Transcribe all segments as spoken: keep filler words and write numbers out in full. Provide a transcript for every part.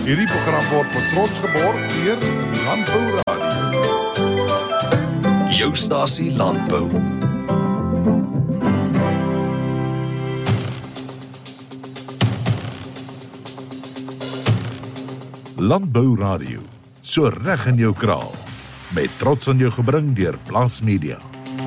Hierdie program word met trots geborg deur Landbou Radio. Jou stasie Landbou. Landbou Radio, so reg in jou kraal. Met trots aan jou gebring deur Plaas Media.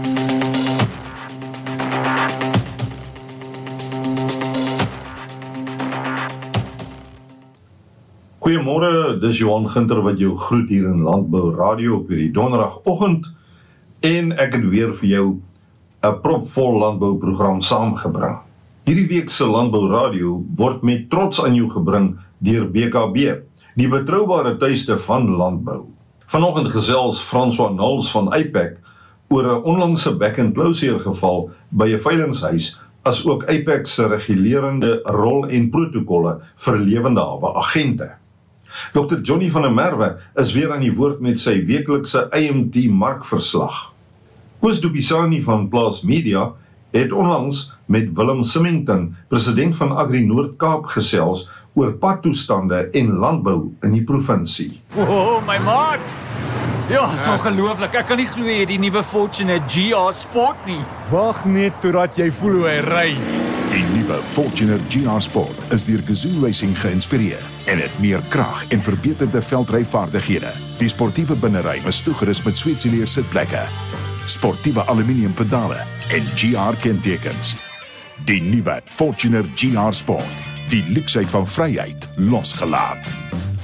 Goeiemôre, dis Johan Ginter wat jou groet hier in Landbou Radio op hierdie donderdagoggend en ek het weer vir jou 'n propvol landbouprogram saamgebring. Hierdie week se Landbou Radio word met trots aan jou gebring deur B K B, die betroubare tuiste van landbou. Vanoggend gesels François Knowles van Apex oor 'n onlangse back-and-closure geval by 'n veilingshuis, as ook Apex se regulerende rol en protokolle vir lewende hawe agente. dokter Johnny van der Merwe is weer aan die woord met sy weeklikse I M T markverslag. Koos Dupisani van Plaas Media het onlangs met Willem Symington, president van Agri Noord-Kaap, gesels oor padtoestande en landbou in die provinsie. Oh, my maat! Ja, is ongelooflik. Ek kan nie glo jy het die nuwe Fortuner G R Sport nie. Wag net totdat jy voel hoe hy ry. Die nuwe Fortuner G R Sport is deur Gazoo Racing geïnspireer en het meer krag en verbeterde veldryvaardighede. Die sportiewe binneruim is toegerus met sweetseleer sitplekke, sportiewe aluminium pedale en G R kentekens. Die nuwe Fortuner G R Sport, die luksheid van vryheid losgelaat.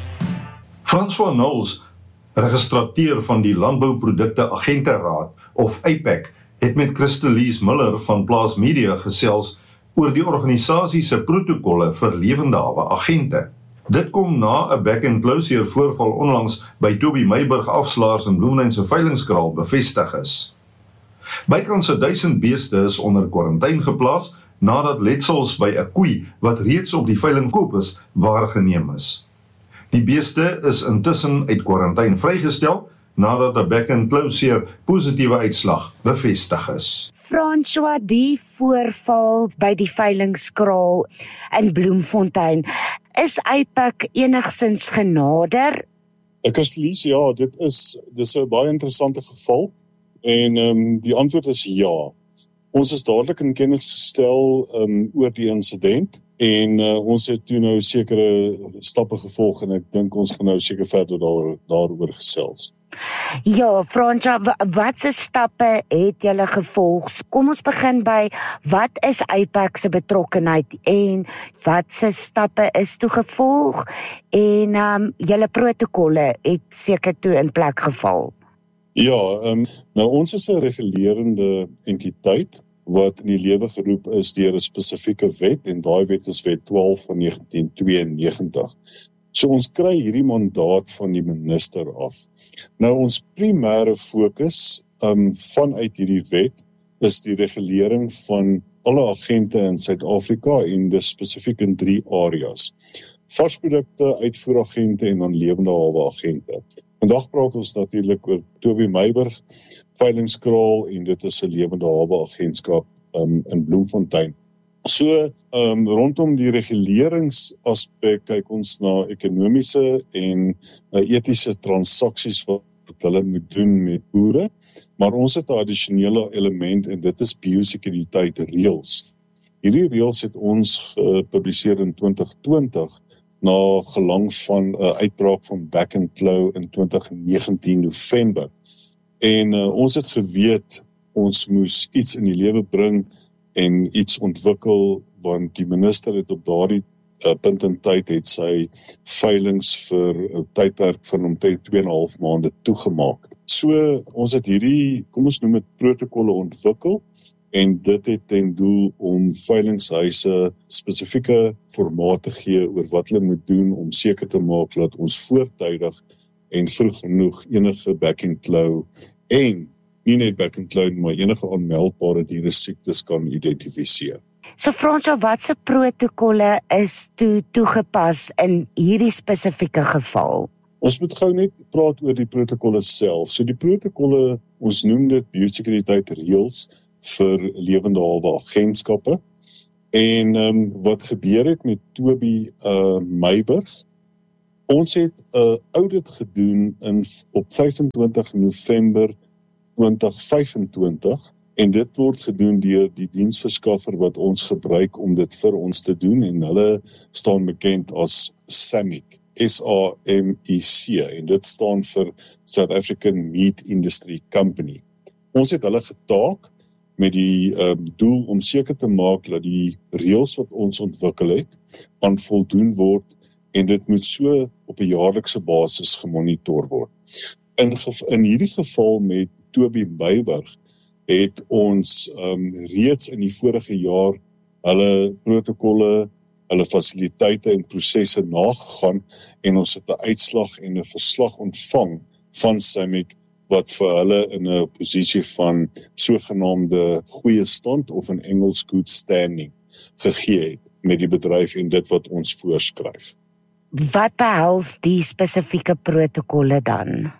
François Knowles, registrateur van die Landbouprodukte Agenteraad of Apex, het met Christelise Miller van Plaas Media gesels oor die organisasie se protokolle vir lewende hawe agente. Dit kom na 'n back-and-closure voorval onlangs by Toby Meiburg afslaers in Bloemfontein se veilingskraal bevestig is. Bykans duisend beeste is onder kwarantyne geplaas nadat letsels by 'n koei wat reeds op die veiling koop is, waargeneem is. Die beeste is intussen uit kwarantyne vrygestel nadat 'n back-and-closure positiewe uitslag bevestig is. François, die voorval by die veilingskraal in Bloemfontein, is Apex enigsins genader? Christelise, ja, dit is dis 'n baie interessante geval en um, die antwoord is ja. Ons is dadelik in kennis gestel um, oor die insident en uh, ons het toe nou sekere stappe gevolg en ek dink ons gaan nou seker verder daar, daaroor gesels. Ja, François, wat se stappe het julle gevolg? Kom ons begin by, wat is Apex se betrokkenheid en wat se stappe is toe gevolg en um, julle protokolle het seker toe in plek geval? Ja, um, nou ons is 'n regulerende entiteit wat in die lewe geroep is deur 'n spesifieke wet en daai wet is wet twaalf van negentien tweeënnegentig. So ons kry hierdie mandaat van die minister af. Nou ons primêre fokus um, vanuit hierdie wet is die regulering van alle agente in Suid-Afrika en dis spesifiek in drie areas. Varsprodukte, uitvoeragente en dan lewende hawe agente. Vandag praat ons natuurlik oor Toby Meiburg veilingskraal en dit is 'n lewende hawe agentskap um, in Bloemfontein. So, um, rondom die reguleringsaspek kyk ons na ekonomiese en uh, etiese transaksies wat hulle moet doen met boere, maar ons het 'n addisionele element en dit is biosekuriteit reëls. Hierdie reëls het ons gepubliseer in twintig twintig na gelang van 'n uh, uitbraak van back and claw in twintig negentien November. En uh, ons het geweet ons moes iets in die lewe bring en iets ontwikkel, want die minister het op daardie uh, punt in tyd het sy veilings vir 'n uh, tydperk van omtrent twee en 'n half maande toegemaak. So ons het hierdie, kom ons noem dit protokolle ontwikkel en dit het ten doel om veilingshuise spesifieke formaat te gee oor wat hulle moet doen om seker te maak dat ons voortydig en vroeg genoeg enige back and claw en nie net back and claw, maar enige aanmeldbare diere siektes kan identifiseer. So François, wat se protokolle is toe toegepas in hierdie spesifieke geval? Ons moet gou net praat oor die protokolle self. So die protokolle, ons noem dit biosekuriteit reëls vir lewende hawe agentskappe. En um, wat gebeur het met Toby uh, Meiburg Ons het 'n uh, audit gedoen in, op vyfentwintig November twintig vyfentwintig en dit word gedoen deur die diensverskaffer wat ons gebruik om dit vir ons te doen en hulle staan bekend as SAMIC, S A M I C en dit staan vir South African Meat Industry Company. Ons het hulle getaak met die um, doel om seker te maak dat die reëls wat ons ontwikkel het aan voldoen word en dit moet so op 'n jaarlikse basis gemonitor word. In, in hierdie geval met Toby Meyburg het ons um, reeds in die vorige jaar hulle protokolle, hulle fasiliteite en prosesse nagegaan en ons het 'n uitslag en 'n verslag ontvang van SAMIC wat vir hulle in 'n posisie van sogenaamde goeie stand of in Engels good standing gegee het met die bedryf en dit wat ons voorskryf. Wat behels die spesifieke protokolle dan?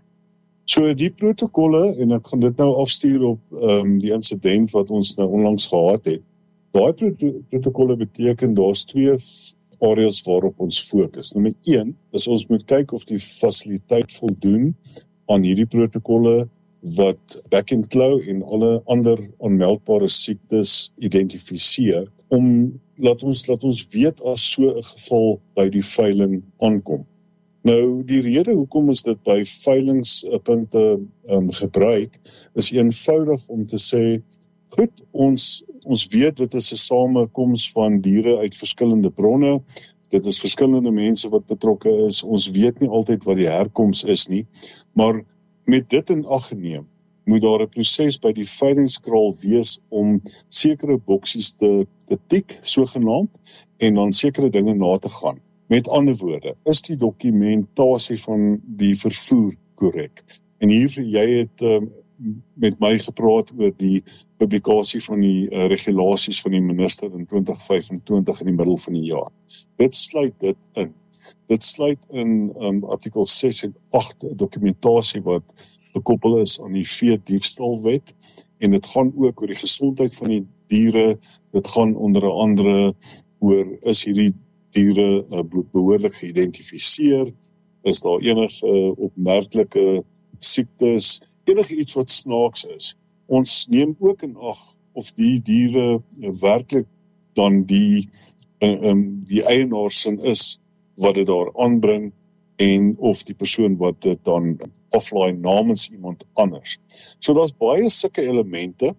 So die protokolle, en ek gaan dit nou afstuur op um, die insident wat ons nou onlangs gehad het, daai proto- protokolle beteken daar's twee areas waarop ons fokus. Nommer een is ons moet kyk of die fasiliteit voldoen aan hierdie protokolle wat back and claw en alle ander aanmeldbare siektes identifiseer, om laat ons laat ons weet as so 'n geval by die veiling aankom. Nou, die rede hoekom ons dit by veilingspunte um, gebruik, is eenvoudig om te sê, goed, ons, ons weet dit is 'n samekoms van diere uit verskillende bronne, dit is verskillende mense wat betrokke is, ons weet nie altyd wat die herkoms is nie, maar met dit in ag geneem, moet daar 'n proses by die veilingskraal wees om sekere boksies te, te tik, sogenaamd, en dan sekere dinge na te gaan. Met ander woorde, is die dokumentasie van die vervoer korrek? En hier, jy het um, met my gepraat oor die publikasie van die uh, regulasies van die minister in twintig vyfentwintig in die middel van die jaar. Dit sluit dit in. Dit sluit in um, artikel ses en agt dokumentasie wat gekoppel is aan die veediefstalwet en dit gaan ook oor die gesondheid van die diere, dit gaan onder andere oor is hierdie diere uh, behoorlik geïdentifiseer, is daar enige uh, opmerklike siektes, enige iets wat snaaks is. Ons neem ook in ag of die diere uh, werklik dan die, uh, um, die eienaarsin is wat dit daar aanbring en of die persoon wat dit dan aflaai namens iemand anders. So daar's baie sulke elemente.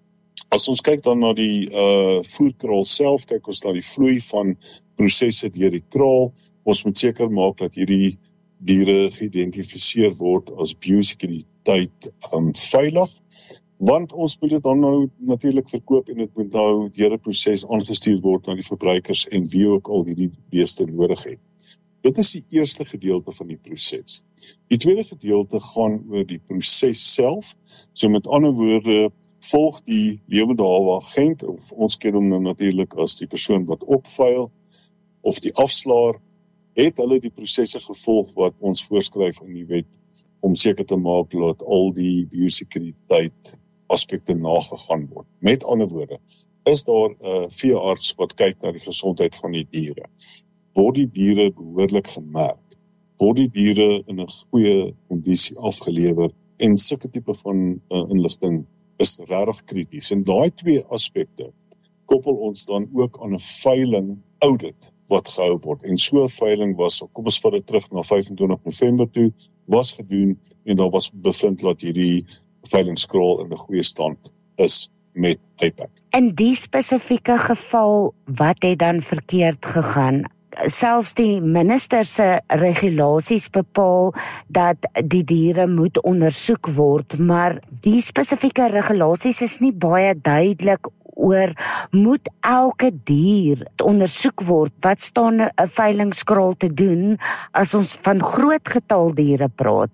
As ons kyk dan na die uh, voerkraal self, kyk ons na die vloei van prosesse deur die kraal, ons moet seker maak dat hierdie diere geïdentifiseer word as biosekuriteit um, veilig, want ons moet dit dan nou natuurlik verkoop en dit moet nou deur 'n proses aangestuur word na die verbruikers en wie ook al hierdie beeste nodig het. Dit is die eerste gedeelte van die proses. Die tweede gedeelte gaan oor die proses self, so met ander woorde, volg die lewende hawe agent, of ons ken hom nou natuurlik as die persoon wat opveil, of die afslaer, het hulle die prosesse gevolg wat ons voorskryf in die wet, om seker te maak dat al die biosekuriteit aspekte nagegaan word. Met ander woorde, is daar 'n uh, veearts wat kyk na die gesondheid van die diere. Word die diere behoorlik gemerk? Word die diere in 'n goeie kondisie afgelewer? En sulke tipe van uh, inligting is regtig krities. En daai twee aspekte koppel ons dan ook aan 'n veiling audit wat gehou word. En so 'n veiling was, kom ons vat dit terug na vyfentwintig November toe, was gedoen en daar was bevind dat hierdie veilingskraal in 'n goeie stand is met A P A C. In die spesifieke geval, wat het dan verkeerd gegaan? Selfs die minister se regulasies bepaal dat die diere moet ondersoek word, maar die spesifieke regulasies is nie baie duidelik oor moet elke dier ondersoek word. Wat staan 'n veilingskraal te doen as ons van groot getal diere praat?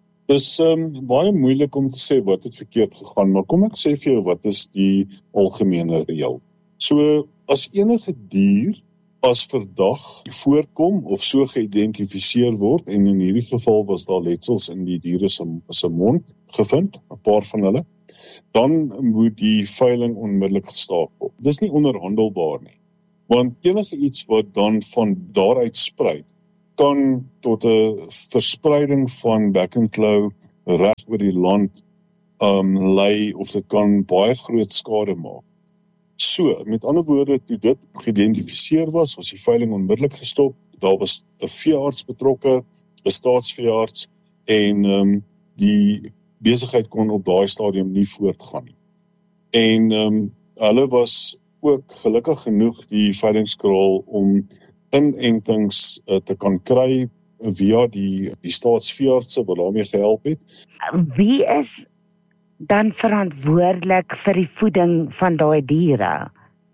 Dis um, baie moeilik om te sê wat het verkeerd gegaan, maar kom ek sê vir jou wat is die algemene reël. So as enige dier as verdag voorkom of so geïdentifiseer word, en in hierdie geval was daar letsels in die diere se, se mond gevind, 'n paar van hulle, dan moet die veiling onmiddellik gestaak word. Dis nie onderhandelbaar nie, want enige iets wat dan van daaruit spruit, kan tot 'n verspreiding van back and claw reg oor die land um, lei, of dit kan baie groot skade maak. So, met ander woorde, toe dit geïdentifiseer was, was die veiling onmiddellik gestop, daar was 'n veearts betrokke, 'n staatsveearts, en um, die besigheid kon op daai stadium nie voortgaan nie. En um, hulle was ook gelukkig genoeg die veilingskraal om inentings uh, te kan kry via die, die staatsveeartse wat daarmee gehelp het. Wie is dan verantwoordelik vir die voeding van daai diere?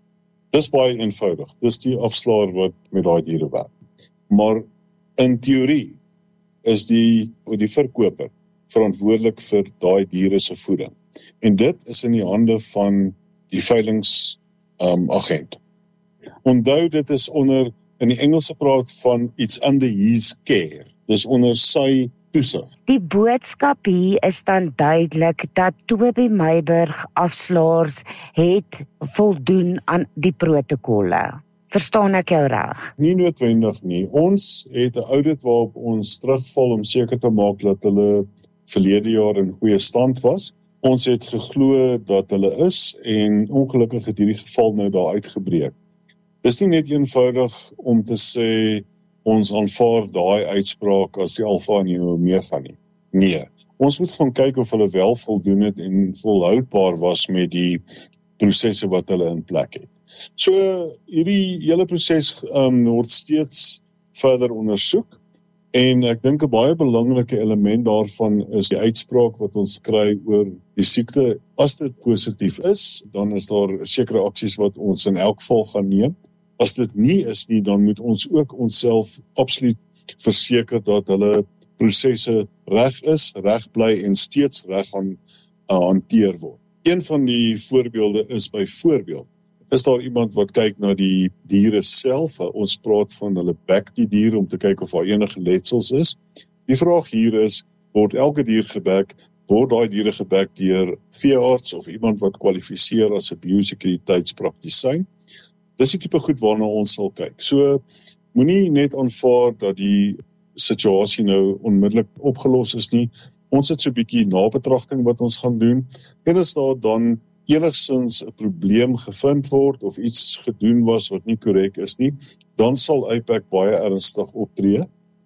Dis baie eenvoudig. Dis die afslaer wat met daai diere werk. Maar in teorie is die, die verkoper verantwoordelik vir daai diere se voeding. En dit is in die hande van die veilings um, agent. Onthou, dit is onder, in die Engelse praat van it's under his care. Dis onder sy toesig. Die boodskap hier is dan duidelik dat Toby Meiburg afslaers het voldoen aan die protokolle. Verstaan ek jou reg? Nie noodwendig nie. Ons het 'n audit waarop ons terugval om seker te maak dat hulle verlede jaar in goeie stand was. Ons het geglo dat hulle is, en ongelukkig het hierdie geval nou daar uitgebreek. Dis nie net eenvoudig om te sê ons aanvaar daai uitspraak as die alfa en die omega nie. Nee, ons moet gaan kyk of hulle wel voldoen het en volhoudbaar was met die prosesse wat hulle in plek het. So, hierdie hele proses um, word steeds verder ondersoek, en ek dink 'n baie belangrike element daarvan is die uitspraak wat ons kry oor die siekte. As dit positief is, dan is daar sekere aksies wat ons in elk geval gaan neem. As dit nie is nie, dan moet ons ook onsself absoluut verseker dat hulle prosesse reg is, reg bly en steeds reg gaan uh, hanteer word. Een van die voorbeelde is byvoorbeeld, is daar iemand wat kyk na die diere self? Ons praat van hulle bek die dier om te kyk of daar enige letsels is. Die vraag hier is, word elke dier gebek, word daai diere gebek deur veearts of iemand wat kwalifiseer as 'n biosekuriteitspraktisyn? Dis die tipe goed waarna ons sal kyk. So, moenie net aanvaar dat die situasie nou onmiddellik opgelos is nie. Ons het so 'n bietjie nabetragting wat ons gaan doen, en as daar dan enigstens 'n probleem gevind word of iets gedoen was wat nie korrek is nie, dan sal I P A C baie ernstig optree.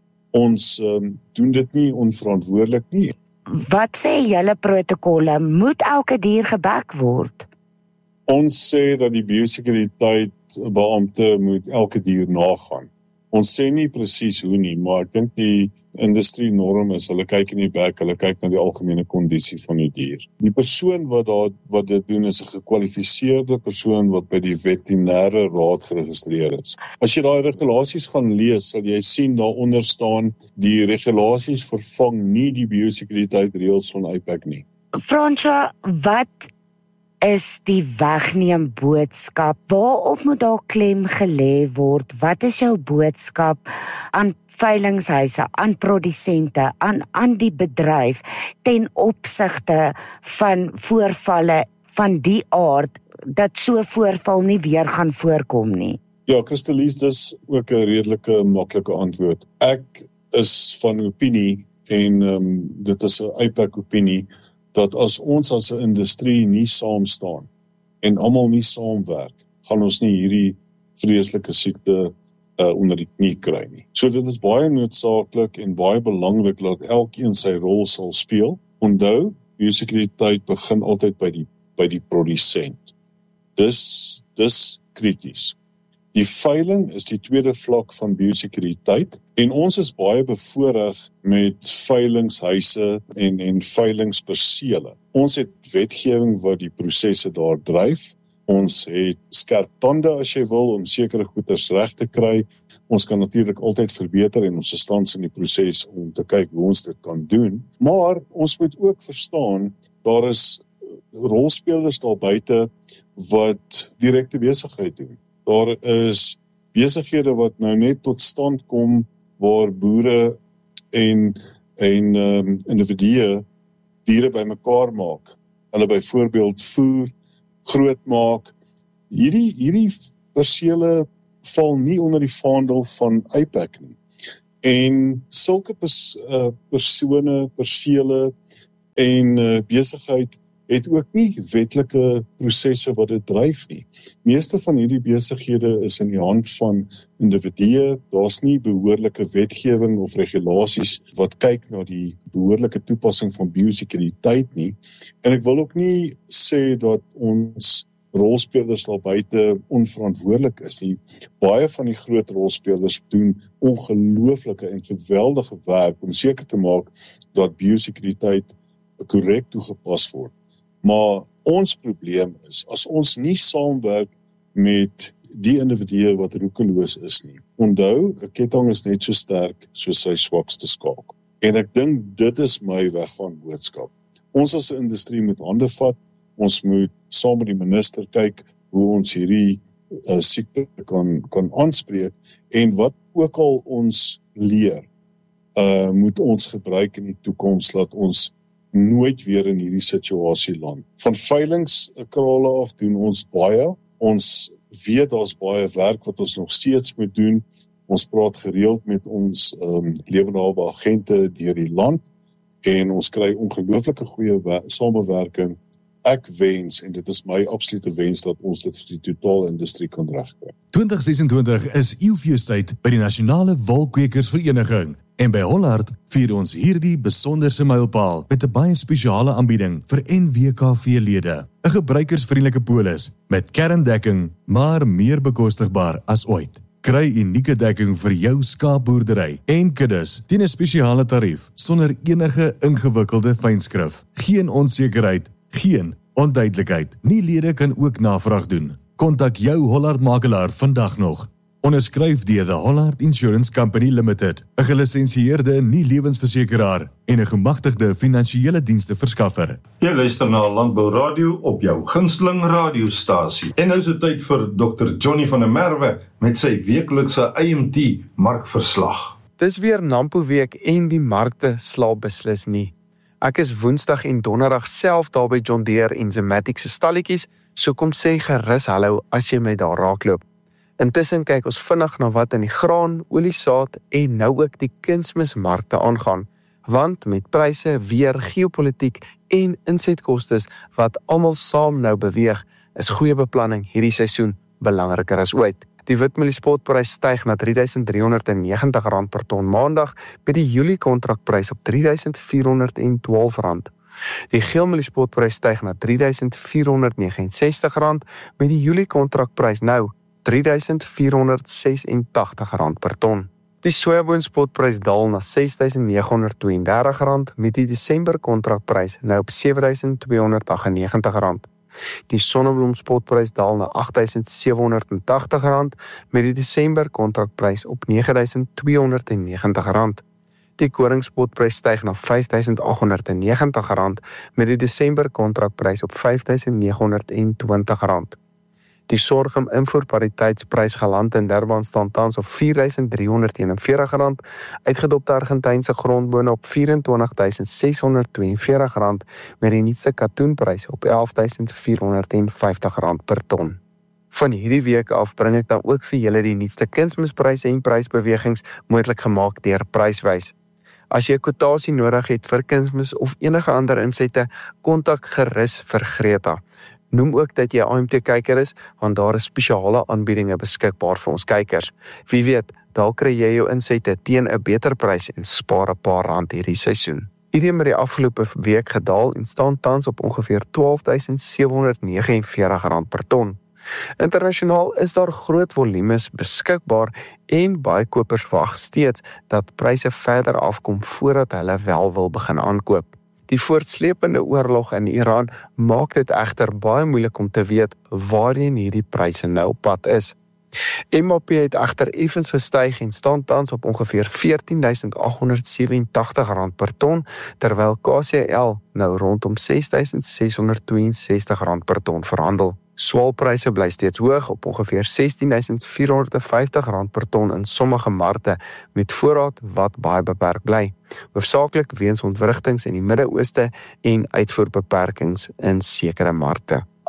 Ons um, doen dit nie onverantwoordelik nie. Wat sê julle protokolle? Moet elke dier gebek word? Ons sê dat die biosekuriteit beampte moet elke dier nagaan. Ons sê nie presies hoe nie, maar ek dink die industrie norm is, hulle kyk in die bek, hulle kyk na die algemene kondisie van die dier. Die persoon wat daar wat dit doen is 'n gekwalifiseerde persoon wat by die veterinêre raad geregistreer is. As jy daai regulasies gaan lees, sal jy sien daaronder staan die regulasies vervang nie die biosekuriteit reëls van I P A C nie. Fransja, wat is die wegneem boodskap? Waarop moet daar klem gelê word? Wat is jou boodskap aan veilingshuise, aan produsente, aan aan die bedryf ten opsigte van voorvalle van die aard dat so voorval nie weer gaan voorkom nie? Ja, Christelies, dis ook 'n redelike maklike antwoord. Ek is van opinie, en um, dit is 'n I P A C opinie, dat as ons as 'n industrie nie saam staan en almal nie saamwerk, gaan ons nie hierdie vreeslike siekte uh, onder die knie kry nie. So dit is baie noodsaaklik en baie belangrik dat elkeen sy rol sal speel. Onthou, biosekuriteit begin altyd by die by die produsent. Dis dis krities. Die veiling is die tweede vlak van biosekuriteit, en ons is baie bevoorreg met veilingshuise en, en veilingspersele. Ons het wetgewing wat die prosesse daar dryf. Ons het skerp tande as jy wil om sekere goeders reg te kry. Ons kan natuurlik altyd verbeter en ons is tans in die proses om te kyk hoe ons dit kan doen. Maar ons moet ook verstaan, daar is rolspelers daar buite wat direkte besigheid doen. Daar is besighede wat nou net tot stand kom waar boere en, en um, individue diere bymekaar maak. Hulle byvoorbeeld voer, groot maak. Hierdie, hierdie persele val nie onder die vaandel van I P A C nie. En sulke pers, uh, persone, persele en uh, besigheid het ook nie wetlike prosesse wat dit dryf nie. Meeste van hierdie besighede is in die hand van individue, daar's nie behoorlike wetgewing of regulasies wat kyk na die behoorlike toepassing van biosekuriteit nie. En ek wil ook nie sê dat ons rolspelers daar buite onverantwoordelik is nie. Baie van die groot rolspelers doen ongelooflike en geweldige werk om seker te maak dat biosekuriteit korrek toegepas word. Maar ons probleem is, as ons nie saamwerk met die individue wat roekeloos is nie. Onthou, 'n ketting is net so sterk soos sy swakste skakel. En ek dink dit is my weggaan boodskap. Ons as 'n industrie moet hande vat, ons moet saam met die minister kyk hoe ons hierdie uh, siekte kan, kan aanspreek, en wat ook al ons leer, uh, moet ons gebruik in die toekoms, laat ons nooit weer in hierdie situasie land. Van veilingskrale af doen ons baie, ons weet daar's baie werk wat ons nog steeds moet doen, ons praat gereeld met ons um, lewendige agente deur die land, en ons kry ongelooflike goeie samewerking. Ek wens, en dit is my absolute wens, dat ons dit vir die totale industrie kan regkry. twintig sesentwintig is eeufeestyd by die Nasionale Wolkwekersvereniging, en by Hollard vier ons hierdie besonderse mylpaal met 'n baie spesiale aanbieding vir N W K V-lede. 'n Gebruikersvriendelike polis met kerndekking, maar meer bekostigbaar as ooit. Kry unieke dekking vir jou skaapboerdery en kuddes teen 'n spesiale tarief sonder enige ingewikkelde fynskrif. Geen onsekerheid, geen onduidelikheid. Nie lede kan ook navraag doen. Kontak jou Hollard makelaar vandag nog. Onderskryf deur The Hollard Insurance Company Limited, 'n gelisensieerde nie-lewensversekeraar en 'n gemagtigde finansiële dienste verskaffer. Jy luister na Landbou Radio op jou gunsteling radiostasie. En nou is dit tyd vir dokter Johnny van der Merwe met sy weeklikse I M T markverslag. Dis weer Nampo week en die markte slaap beslis nie. Ek is Woensdag en Donderdag self daar by John Deere en Zematic se stalletjies, so kom sê gerus hallo as jy my daar raakloop. Intussen kyk ons vinnig na wat in die graan, oliesaad en nou ook die kunsmismarkte aangaan, want met pryse, weer, geopolitiek en insetkostes wat almal saam nou beweeg, is goeie beplanning hierdie seisoen belangriker as ooit. Die witmeliespotprys styg na drie duisend drie honderd negentig rand per ton maandag, met die Julie kontrakprys op drie duisend vier honderd twaalf rand. Die geelmeliespotprys styg na drie duisend vier honderd vyf agt ses rand, met die Julie kontrakprys nou drie duisend vier honderd ses en tagtig rand per ton. Die sojaboonspotprys daal na ses duisend nege honderd twee en dertig rand, met die Desember kontrakprys nou op sewe duisend twee honderd agt en negentig rand. Die sonnebloemspotprys daal na agt duisend sewe honderd tagtig rand, met die Desember kontrakprys op nege duisend twee honderd negentig rand. Die koringspotprys styg na vyf duisend agt honderd negentig rand, met die Desember kontrakprys op vyf duisend nege honderd twintig rand. Die sorghum invoerpariteitsprys geland in Durban staan tans op vier duisend drie honderd eenenveertig rand, uitgedopte Argentynse grondbone op vyf en twintig duisend ses honderd twee en veertig rand, met die nuutste katoenprys op elf duisend vier honderd vyftig rand per ton. Van hierdie week af bring ek dan ook vir julle die nuutste kunsmispryse en prysbewegings moontlik gemaak deur Pryswys. As jy 'n kwotasie nodig het vir kunsmis of enige ander insette, kontak gerus vir Greta. Noem ook dat jy 'n A M T-kyker is, want daar is spesiale aanbiedinge beskikbaar vir ons kykers. Wie weet, dalk kry jy jou insette teen 'n beter prys en spaar 'n paar rand hierdie seisoen. Idiom het die afgelope week gedaal en staan tans op ongeveer twaalf duisend sewe honderd negenenveertig rand per ton. Internasionaal is daar groot volumes beskikbaar en baie kopers wag steeds dat pryse verder afkom voordat hulle wel wil begin aankoop. Die voortsleepende oorlog in Iran maak dit egter baie moeilik om te weet waarheen hierdie pryse nou op pad is. M A P het egter effens gestyg en staan tans op ongeveer veertien duisend agt honderd sewenentagtig rand per ton, terwyl K C L nou rondom ses duisend ses honderd twee en sestig rand per ton verhandel. Swaalpryse bly steeds hoog op ongeveer sestien duisend vier honderd vyftig rand per ton in sommige markte, met voorraad wat baie beperk bly, hoofsaaklik weens ontwrigtings in die Midde-Ooste en uitvoerbeperkings in sekere markte.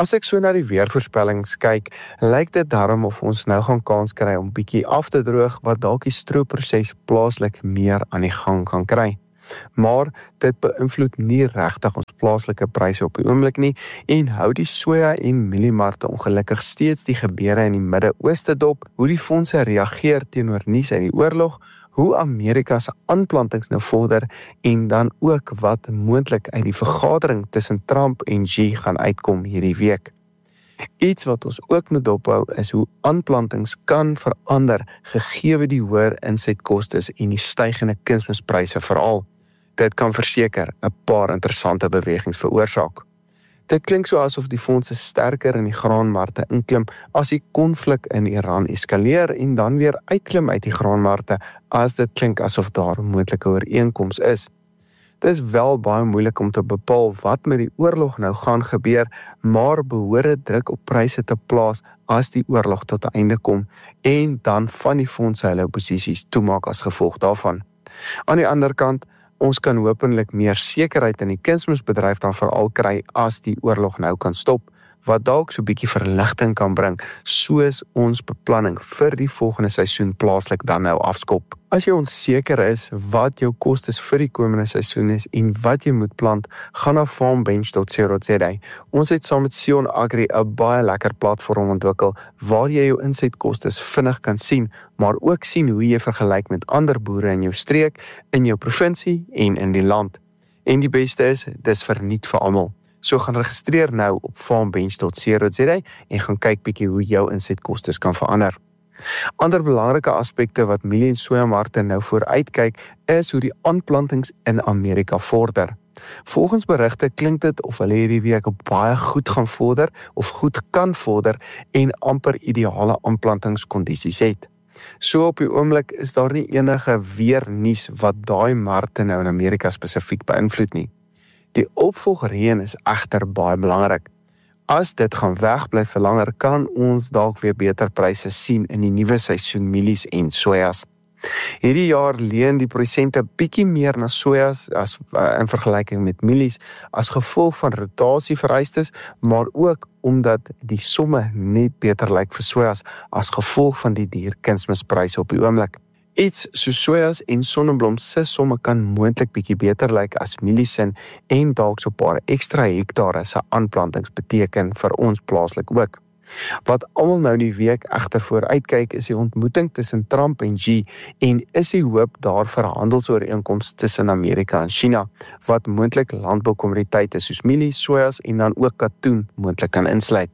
As ek so na die weervoorspellings kyk, lyk dit daarom of ons nou gaan kans kry om bietjie af te droog wat dalk die stroopproses plaaslik meer aan die gang kan kry. Maar dit beïnvloed nie regtig ons plaaslike pryse op die oomblik nie en hou die soja en mieliemarkte ongelukkig steeds die gebeure in die Midde-Ooste dop, hoe die fondse reageer teenoor nuus uit die oorlog, hoe Amerika se aanplantings nou vorder en dan ook wat moontlik uit die vergadering tussen Trump en Xi gaan uitkom hierdie week. Iets wat ons ook moet dophou is hoe aanplantings kan verander gegee die hoër insetkostes en die stygende kunsmispryse veral. Dit kan verseker 'n paar interessante bewegings veroorsaak. Dit klink so asof die fondse sterker in die graanmarkte inklim as die konflik in Iran eskaleer en dan weer uitklim uit die graanmarkte as dit klink asof daar 'n moontlike ooreenkoms is. Dit is wel baie moeilik om te bepaal wat met die oorlog nou gaan gebeur, maar behoort druk op pryse te plaas as die oorlog tot 'n einde kom en dan van die fondse hulle posisies toemaak as gevolg daarvan. Aan die ander kant, ons kan hopelik meer sekerheid in die kunsmisbedryf dan veral kry as die oorlog nou kan stop, wat dalk so 'n bietjie verligting kan bring, soos ons beplanning vir die volgende seisoen plaaslik dan nou afskop. As jy onseker is wat jou kostes vir die komende seisoen is en wat jy moet plant, gaan na farmbench dot co dot za. Ons het saam met Sion Agri 'n baie lekker platform ontwikkel waar jy jou insetkostes vinnig kan sien, maar ook sien hoe jy vergelyk met ander boere in jou streek, in jou provinsie en in die land. En die beste is, dis verniet vir almal. So gaan registreer nou op farmbench dot co dot za en gaan kyk bietjie hoe jou insetkostes kan verander. Ander belangrike aspekte wat mielie en sojamarkte nou vooruitkyk, is hoe die aanplantings in Amerika vorder. Volgens berigte klink dit of hulle hierdie week baie goed gaan vorder of goed kan vorder en amper ideale aanplantingskondisies het. So op die oomblik is daar nie enige weer nuus wat daai markte nou in Amerika spesifiek beïnvloed nie. Die opvolgreën is egter baie belangrik. As dit gaan wegbly vir langer, kan ons dalk weer beter pryse sien in die nuwe seisoen mielies en sojas. Hierdie jaar leen die produsente bietjie meer na sojas as uh, in vergelyking met mielies as gevolg van rotasievereistes, maar ook omdat die somme net beter lyk vir sojas as gevolg van die duur kunsmispryse op die oomblik. Iets soos sojas en sonneblom se somme kan moontlik bietjie beter lyk as mielies en dalk so 'n paar ekstra hektare se aanplantings beteken vir ons plaaslik ook. Wat almal nou die week egter vooruitkyk is die ontmoeting tussen Trump en Xi en is die hoop daar vir 'n handelsooreenkoms tussen Amerika en China wat moontlik landboukommoditeite soos mielies, sojas en dan ook katoen moontlik kan insluit.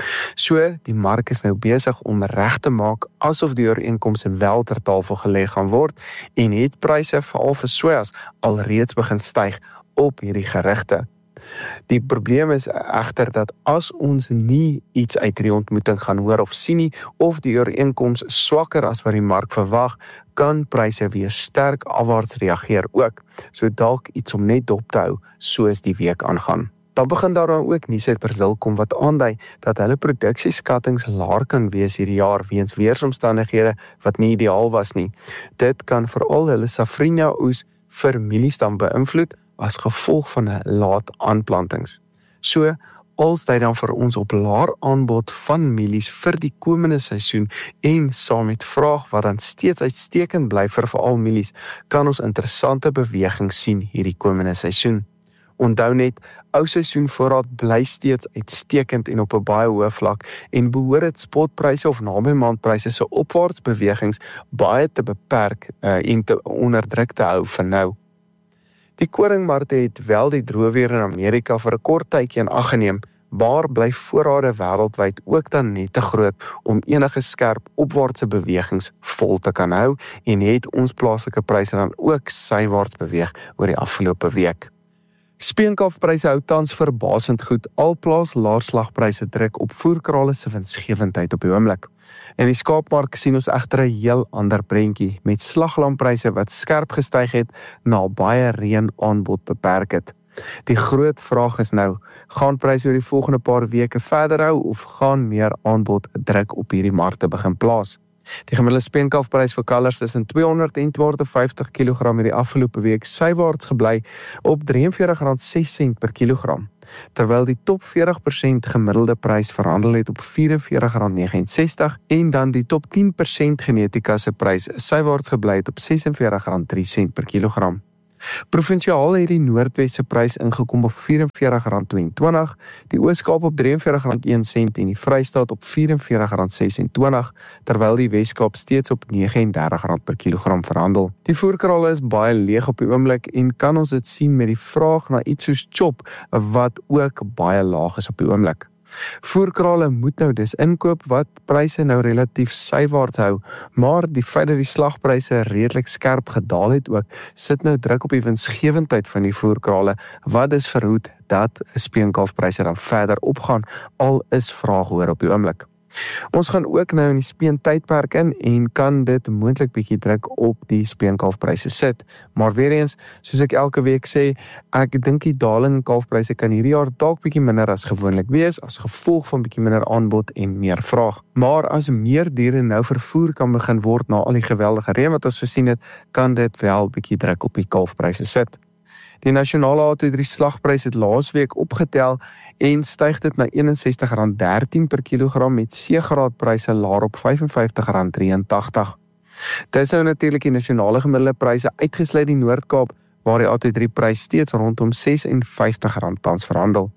So, die mark is nou besig om reg te maak asof die ooreenkoms wel ter tafel gelê gaan word en het pryse veral vir sojas alreeds begin styg op hierdie gerigte. Die probleem is egter dat as ons nie iets uit die ontmoeting gaan hoor of sien nie, of die ooreenkoms swakker as wat die mark verwag, kan pryse weer sterk afwaarts reageer ook, so dalk iets om net dop te hou soos die week aangaan. Dan begin daar dan ook nuus uit Brazil kom wat aandui dat hulle produksieskattings laer kan wees hierdie jaar weens weeromstandighede wat nie ideaal was nie. Dit kan veral hulle safrinha oes vir mielies dan beïnvloed as gevolg van 'n laat aanplantings. So, als dit dan vir ons op laer aanbod van mielies vir die komende seisoen en saam met vraag wat dan steeds uitstekend bly vir veral mielies, kan ons interessante beweging sien hierdie komende seisoen. Onthou net, ou seisoenvoorraad bly steeds uitstekend en op 'n baie hoë vlak en behoort dit spotpryse of nabymaandpryse se opwaartsbewegings baie te beperk uh, en te onderdruk te hou vir nou. Die koringmarkte het wel die droë weer in Amerika vir 'n kort tydjie in ag geneem, maar bly voorrade wêreldwyd ook dan net te groot om enige skerp opwaartse bewegings vol te kan hou en het ons plaaslike pryse dan ook sywaarts beweeg oor die afgelope week. Speenkalfpryse hou tans verbasend goed, al plaas laerslagpryse druk op voerkrale se winsgewendheid op die oomblik. In die skaapmark sien ons egter 'n heel ander prentjie, met slaglampryse wat skerp gestyg het na baie reën aanbod beperk het. Die groot vraag is nou, gaan pryse oor die volgende paar weke verder hou of gaan meer aanbod druk op hierdie markte begin plaas? Die gemiddelde speenkalfprys vir kalvers is in tweehonderd en twee honderd vyftig kilogram hierdie afgelope week sywaarts gebly op drie en veertig rand ses sent per kilogram, terwyl die top veertig persent gemiddelde prys verhandel het op vyf en veertig rand ses en sestig en dan die top tien persent genetika se prys sywaarts gebly het op ses en veertig rand drie sent per kilogram. Provinsiaal het die Noordwes se prys ingekom op vyf en veertig rand tweeëntwintig, die Oos-Kaap op drie en veertig rand een sent en die Vrystaat op vyf en veertig rand ses en twintig, terwyl die Wes-Kaap steeds op nege en dertig rand per kilogram verhandel. Die voerkrale is baie leeg op die oomblik en kan ons dit sien met die vraag na iets soos chop wat ook baie laag is op die oomblik. Voerkrale moet nou dus inkoop wat pryse nou relatief sywaarts hou, maar die feit dat die slagpryse redelik skerp gedaal het ook, sit nou druk op die winsgewendheid van die voerkrale, wat dus verhoed dat speenkalfpryse dan verder opgaan, al is vraag hoor op die oomblik. Ons gaan ook nou in die speentydperk in en kan dit moontlik bietjie druk op die speenkalfpryse sit. Maar weer eens, soos ek elke week sê, ek dink die daling in kalfpryse kan hierdie jaar dalk bietjie minder as gewoonlik wees, as gevolg van bietjie minder aanbod en meer vraag. Maar as meer diere nou vervoer kan begin word na al die geweldige reën wat ons gesien het, kan dit wel bietjie druk op die kalfpryse sit. Die nasionale A twee drie slagprys het laasweek opgetel en styg dit na een en sestig rand dertien per kilogram met C-graadpryse laer op vyf en vyftig rand drieëntagtig. Dit is nou natuurlik die nasionale gemiddelde pryse uitgesluit die Noord-Kaap waar die A twee drie prys steeds rondom ses en vyftig rand tans verhandel.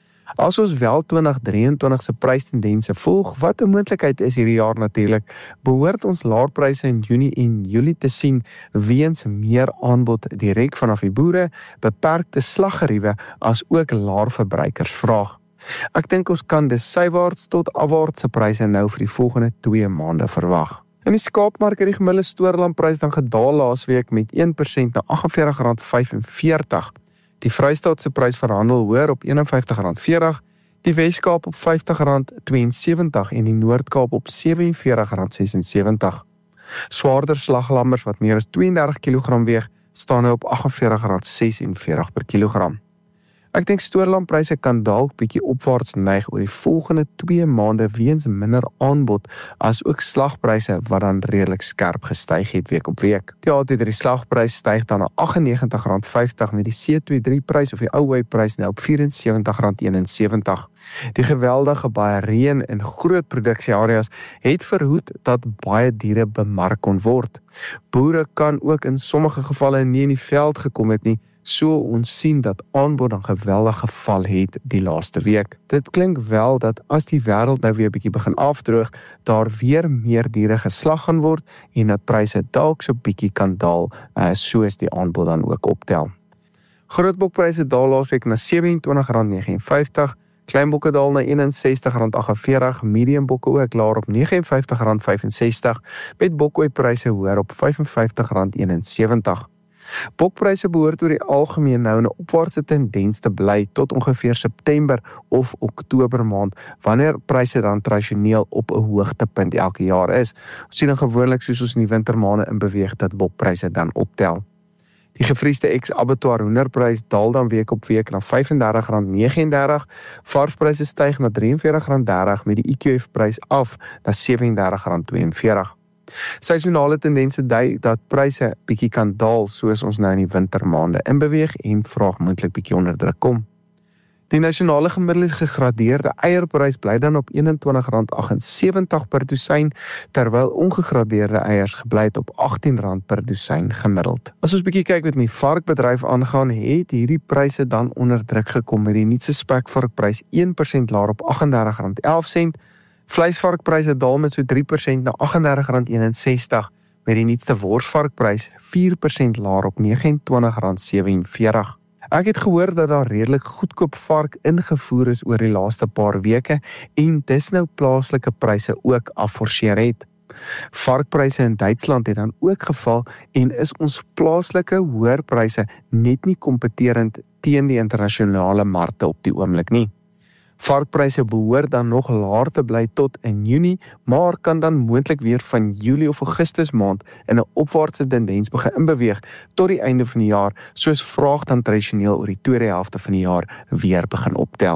As ons wel twintig drieëntwintig se prystendense volg, wat 'n moontlikheid is hierdie jaar natuurlik, behoort ons laerpryse in Junie en Julie te sien weens meer aanbod direk vanaf die boere, beperkte slaggeriewe as ook laer verbruikersvraag. Ek dink ons kan dus sywaarts tot afwaartse pryse nou vir die volgende twee maande verwag. In die skaapmark het die gemiddelde stoorlandprys dan gedaal laasweek met een persent na agt en veertig rand vyfenveertig. Die Vrystaat se prys verhandel hoër op een en vyftig rand veertig, die Wes-Kaap op vyftig rand tweeënsewentig en die Noord-Kaap op sewe en veertig rand ses en sewentig. Swaarder slaglammers wat meer as twee en dertig kilogram weeg, staan nou op agt en veertig rand ses en veertig per kilogram. Ek dink stoorlandpryse kan dalk bietjie opwaarts neig oor die volgende twee maande weens minder aanbod, as ook slagpryse wat dan redelik skerp gestyg het week op week. Die A twee drie slagprys styg dan na agt en negentig rand vyftig met die C twee drie prys of die ou wy prys nou op vyf en sewentig rand eenensewentig. Die geweldige baie reën in groot produksieareas het verhoed dat baie diere bemark kon word. Boere kan ook in sommige gevalle nie in die veld gekom het nie, so ons sien dat aanbod dan geweldig geval het die laaste week. Dit klink wel dat as die wêreld nou weer bietjie begin afdroog, daar weer meer diere geslag gaan word en dat pryse dalk so bietjie kan daal, uh, soos die aanbod dan ook optel. Grootbokpryse daal laasweek na sewe en twintig rand vyf en vyftig, kleinbokke daal na een en sestig rand agt en veertig, mediumbokke ook laer op nege en vyftig rand vyf en sestig, met bokoeipryse hoër op vyf en vyftig rand eenensewentig. Bokpryse behoort oor die algemeen nou 'n opwaartse tendens te bly tot ongeveer September of Oktober maand, wanneer pryse dan tradisioneel op 'n hoogtepunt elke jaar is. Ons sien dan gewoonlik soos ons in die wintermaande in beweeg dat bokpryse dan optel. Die gevriesde ex-abattoir hoenderprys daal dan week op week na vyf en dertig rand nege en dertig, varspryse styg na drie en veertig rand dertig met die I Q F-prys af na sewe en dertig rand twee en veertig. Seisonale tendense dui dat pryse bietjie kan daal soos ons nou in die wintermaande inbeweeg en vraag moontlik bietjie onder druk kom. Die nasionale gemiddelde gegradeerde eierprys bly dan op een en twintig rand agt en sewentig per dosyn, terwyl ongegradeerde eiers gebly het op agttien rand per dosyn gemiddeld. As ons bietjie kyk wat in die varkbedryf aangaan, het hierdie pryse dan onder druk gekom met die nuutste spekvarkprys een persent laer op agt en dertig rand elf sent, vleisvarkpryse daal met so drie persent na agt en dertig rand eenensestig, met die nuutste worsvarkprys vier persent laer op nege en twintig rand sewe en veertig. Ek het gehoor dat daar redelik goedkoop vark ingevoer is oor die laaste paar weke en dis nou plaaslike pryse ook afforceer het. Varkpryse in Duitsland het dan ook geval en is ons plaaslike hoër pryse net nie kompeterend teen die internasionale markte op die oomblik nie. Varkpryse behoort dan nog laer te bly tot in Junie, maar kan dan moontlik weer van Julie of Augustus maand in 'n opwaartse tendens begin inbeweeg tot die einde van die jaar, soos vraag dan tradisioneel oor die tweede helfte van die jaar weer begin optel.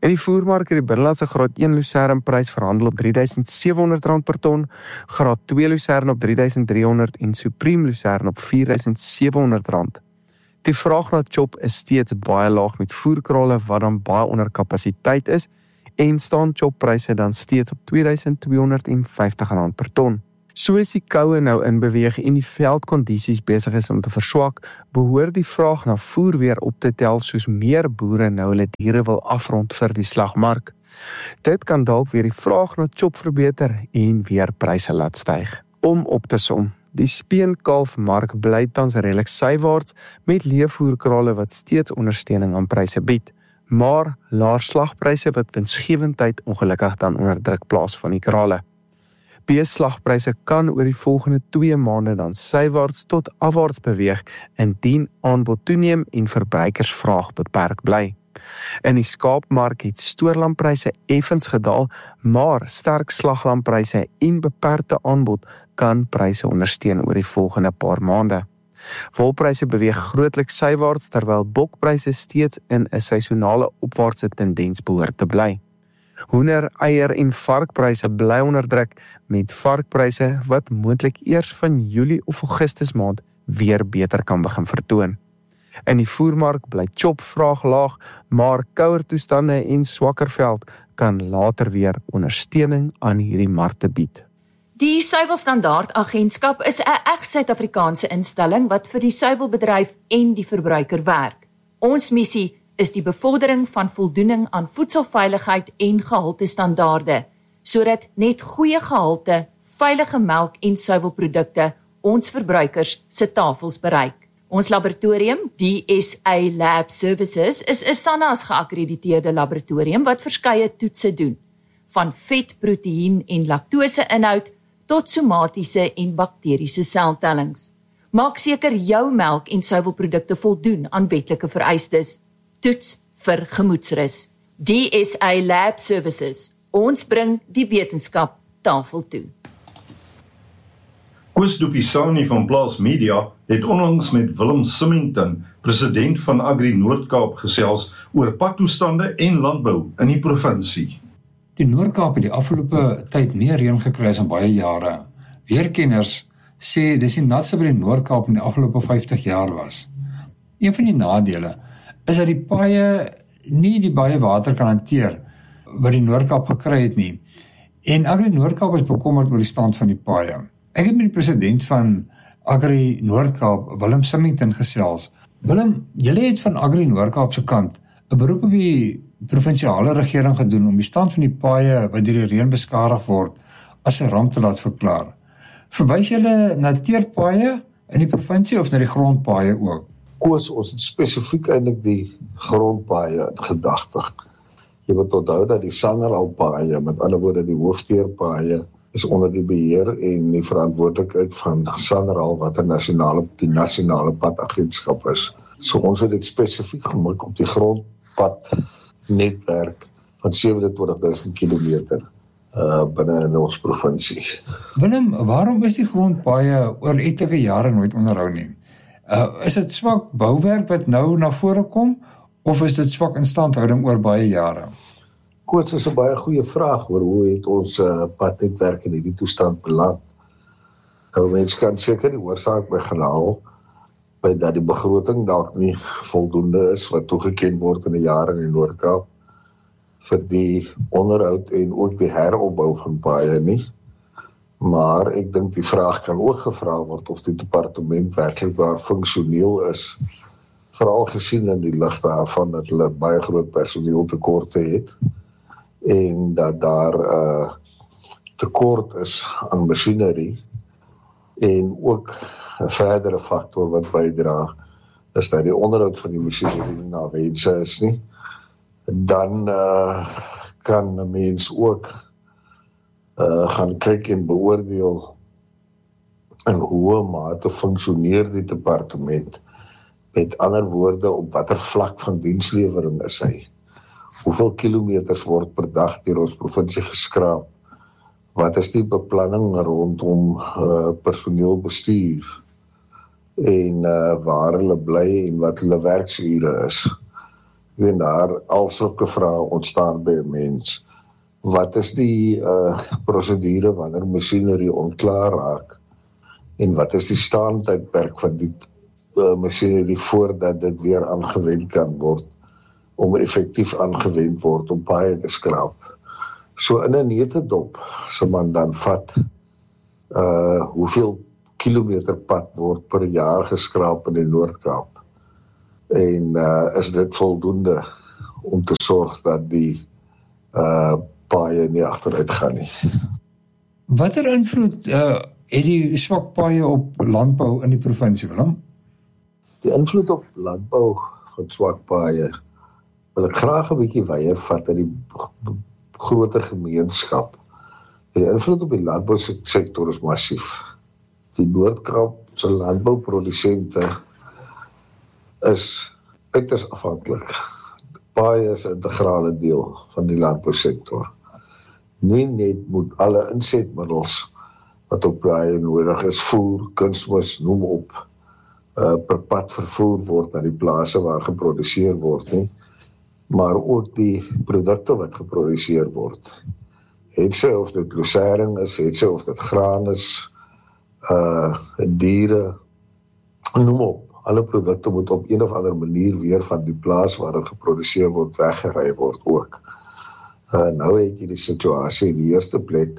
In die voermark het die binnelandse graad een lucern prys verhandel op drie duisend sewe honderd rand per ton, graad twee lucern op drie duisend drie honderd en supreme lucern op vier duisend sewe honderd rand. Die vraag na chop is steeds baie laag met voerkrale wat dan baie onder kapasiteit is en staan choppryse dan steeds op twee duisend twee honderd vyftig rand per ton. So is die koue nou in beweeg en die veldkondisies besig is om te verswak, behoort die vraag na voer weer op te tel soos meer boere nou hulle diere wil afrond vir die slagmark. Dit kan dalk weer die vraag na chop verbeter en weer pryse laat styg. Om op te som, die speenkalfmark bly tans redelik sywaarts met leefvoerkrale wat steeds ondersteuning aan pryse bied, maar laer slagpryse wat winsgewendheid ongelukkig dan onder druk plaas van die krale. Beeslagpryse kan oor die volgende twee maande dan sywaarts tot afwaarts beweeg indien aanbod toeneem en verbruikersvraag beperk bly. In die skaapmark het stoorlampryse effens gedaal, maar sterk slaglampryse en beperkte aanbod kan pryse ondersteun oor die volgende paar maande. Wolpryse beweeg grootliks sywaarts terwyl bokpryse steeds in 'n seisonale opwaartse tendens behoort te bly. Hoender, eier en varkpryse bly onder druk met varkpryse wat moontlik eers van Julie of Augustus maand weer beter kan begin vertoon. In die voermark bly chop vraag laag, maar kouer toestande en swakker veld kan later weer ondersteuning aan hierdie markte bied. Die Suiwelstandaard Agentskap is 'n eg Suid-Afrikaanse instelling wat vir die suiwelbedryf en die verbruiker werk. Ons missie is die bevordering van voldoening aan voedselveiligheid en gehaltestandaarde, sodat net goeie gehalte, veilige melk en suiwelprodukte ons verbruikers se tafels bereik. Ons laboratorium, die S A Lab Services, is 'n SANAS geakkrediteerde laboratorium wat verskeie toetse doen, van vet, proteïen en laktose inhoud tot somatiese en bakteriese seltellings. Maak seker jou melk en suiwelprodukte voldoen aan wetlike vereistes. Toets vir gemoedsrus. D S A Lab Services. Ons bring die wetenskap tafel toe. Koos Dupisani van Plaas Media het onlangs met Willem Symington, president van Agri Noord-Kaap, gesels oor padtoestande en landbou in die provinsie. Die Noord-Kaap het die afgelope tyd meer reën gekry as in baie jare. Weerkenners sê dis die natste by die Noord-Kaap in die afgelope vyftig jaar was. Een van die nadele is dat die paaie nie die baie water kan hanteer wat die Noord-Kaap gekry het nie. En Agri Noord-Kaap is bekommerd oor die stand van die paaie. Ek het met die president van Agri Noord-Kaap, Willem Symington, gesels. Willem, julle het van Agri Noord-Kaap se kant 'n beroep op die provinsiale regering gedoen om die stand van die paaie wat deur die reën beskadig word as 'n ramp te laat verklaar. Verwys julle na teerpaaie in die provinsie of na die grondpaaie ook? Koos, ons het spesifiek eintlik die grondpaaie in gedagte. Jy moet onthou dat die SANRAL-paaie, met ander woorde die hoofteerpaaie, is onder die beheer en die verantwoordelikheid van SANRAL wat 'n nasionale die nasionale padagentskap is. So ons het dit spesifiek gemaak op die grondpad netwerk van sewentwintig duisend kilometer uh, binne in ons provinsie. Willem, waarom is die grondpaaie oor etlike jare nooit onderhou nie? Uh, is dit swak bouwerk wat nou na vore kom, of is dit swak instandhouding oor baie jare? Koos, is 'n baie goeie vraag oor hoe het ons uh, padnetwerk in hierdie toestand beland. Nou, mens kan seker die oorsaak begin haal by dat die begroting dalk nie voldoende is wat toegeken word in die jare in die Noord-Kaap vir die onderhoud en ook die heropbou van paaie nie. Maar ek dink die vraag kan ook gevra word of die departement werklik waar funksioneel is, veral gesien in die lig daarvan dat hulle baie groot personeeltekorte het en dat daar uh, tekort is aan masjinerie en ook 'n verdere faktor wat bydra is dat die onderhoud van die masjinerie nie na wense is nie. Dan uh, kan 'n mens ook uh, gaan kyk en beoordeel in hoe mate funksioneer die departement. Met ander woorde, op watter vlak van dienslewering is hy? Hoeveel kilometers word per dag deur ons provinsie geskraap? Wat is die beplanning rondom uh, personeelbestuur? En uh, waar hulle bly en wat hulle werksure is? En daar al sulke vrae ontstaan by 'n mens. Wat is die uh, prosedure wanneer masjinerie onklaar raak? En wat is die staantydperk van die uh, masjinerie voordat dit weer aangewend kan word, om effektief aangewend word om paaie te skraap? So in 'n netedop sal man dan vat uh, hoeveel kilometer pad word per jaar geskraap in die Noord-Kaap. En uh, is dit voldoende om te sorg dat die uh, paaie nie agteruit gaan nie. Watter invloed uh, het die swak paaie op landbou in die provinsie, Willem? Die invloed op landbou van swak paaie wil ek graag 'n bietjie wyer vat in die groter gemeenskap. Die invloed op die landbousektor is massief. Die Noord-Kaap se landbouprodusente is uiters afhanklik. Paaie is 'n integrale deel van die landbousektor. Nie net moet alle insetmiddels wat op paaie nodig is, voer, kunsmis, noem op, uh, per pad vervoer word na die plase waar geproduseer word nie, maar ook die produkte wat geproduseer word. Het sy of dit losering is, het sy of dit graan is, uh, diere, noem op. Alle produkte moet op een of ander manier weer van die plaas waar dit geproduseer word, weggery word ook. Uh, nou het jy die situasie in die eerste plek,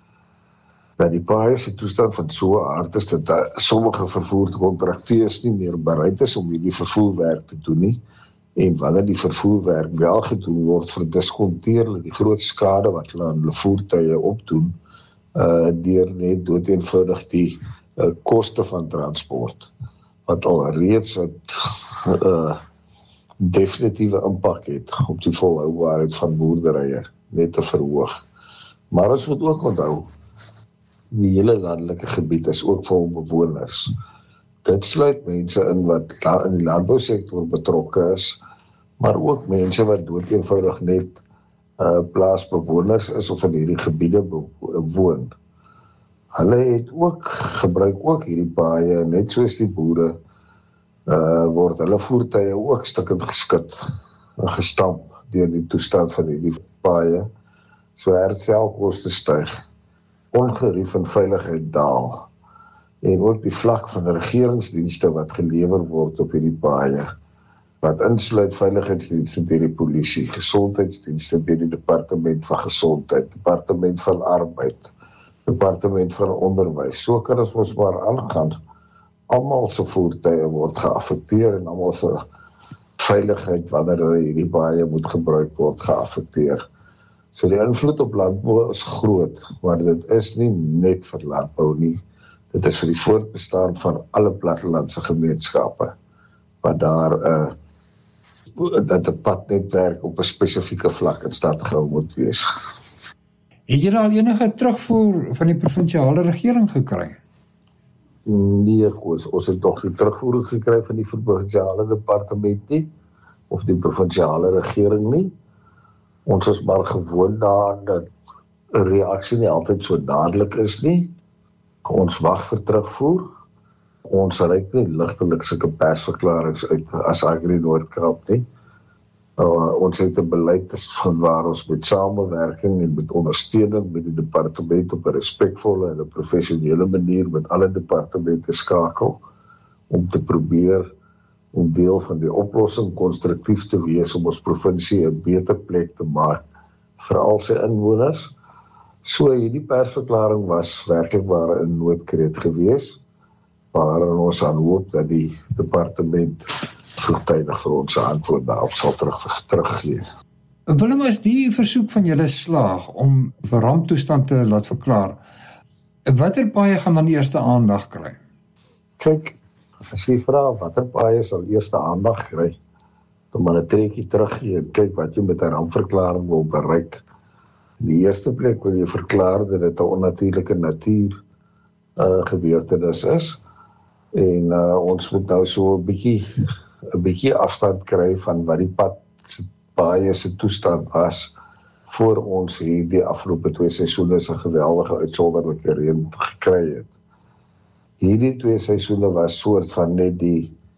dat die paaie se toestand van so 'n aard is, dat uh, sommige vervoerkontrakteurs nie meer bereid is om hierdie vervoerwerk te doen nie, en wanneer die vervoerwerk wel gedoen word, verdiskonteer hulle die groot skade wat hulle aan hulle voertuie opdoen, uh, deur net doeteenvoudig die uh, koste van transport, wat al reeds 'n uh, definitiewe impak het op die volhoubaarheid van boerderye, net te verhoog. Maar ons moet ook onthou, die hele landelike gebied is ook vol bewoners. Dit sluit mense in wat in die landbousektor betrokke is, maar ook mense wat doeteenvoudig net uh, plaasbewoners is of in hierdie gebiede woon. Hulle het ook, gebruik ook hierdie paaie, net soos die boere, uh, word hulle voertuie ook stukkend geskit en gestamp deur die toestand van hierdie paaie, so herstelkoste styg, ongerief en veiligheid daal, en ook die vlak van regeringsdienste wat gelewer word op hierdie paaie, wat insluit veiligheidsdienste deur die polisie, gesondheidsdienste deur die departement van gesondheid, departement van arbeid, departement van onderwys. So kan ons ons maar aangaan. Almal se voertuie word geaffekteer en almal se veiligheid wanneer hulle hierdie paaie moet gebruik word geaffekteer. So die invloed op landbou is groot, maar dit is nie net vir landbou nie. Dit is vir die voortbestaan van alle plattelandse gemeenskappe, wat daar uh, dat 'n padnetwerk op 'n spesifieke vlak in stand gehou moet wees. Het jy al enige terugvoer van die provinsiale regering gekry? Nee, Koos, ons het nog nie terugvoer gekry van die provinsiale departement nie, of die provinsiale regering nie. Ons is maar gewoond daaraan dat 'n reaksie nie altyd so dadelik is nie. Ons wag vir terugvoer. Ons reik nie ligtelik sulke persverklarings uit as Agri Noord-Kaap nie. Uh, ons het 'n beleid van waar ons met samewerking en met ondersteuning met die departement op 'n respekvolle en 'n professionele manier met alle departemente skakel om te probeer om deel van die oplossing konstruktief te wees om ons provinsie 'n beter plek te maak vir al sy inwoners. So hierdie persverklaring was werklik waar 'n noodkreet gewees, waarin ons aan hoop dat die departement vroegtydig vir ons antwoord daarop sal terug, teruggee. Willem, as die versoek van julle slaag om vir ramptoestand te laat verklaar, watter paaie gaan dan die eerste aandag kry? Kyk, as jy vra watter paaie sal eerste aandag kry, dan maar 'n trekkie teruggee en kyk wat jy met 'n rampverklaring wil bereik. In die eerste plek wil jy verklaar dat dit 'n onnatuurlike natuur uh, gebeurtenis is, en uh, ons moet nou so 'n bietjie 'n bietjie afstand kry van wat die pad se paaie se toestand was voor ons hierdie afgelope twee seisoene se geweldige uitsonderlike reën gekry het. Hierdie twee seisoene was soort van net die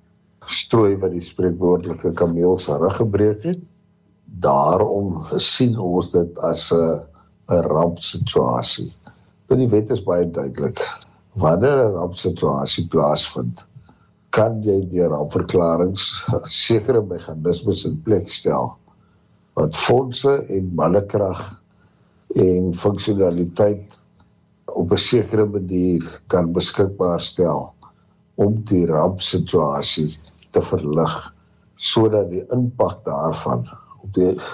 strooi wat die spreekwoordelike kameel se rug gebreek het. Daarom sien ons dit as 'n 'n rampsituasie. En die wet is baie duidelik. Wanneer 'n rampsituasie plaasvind, kan jy deur rampverklarings sekere meganismes in plek stel wat fondse en mannekrag en funksionaliteit op 'n sekere manier kan beskikbaar stel om die rampsituasie te verlig, sodat die impak daarvan op die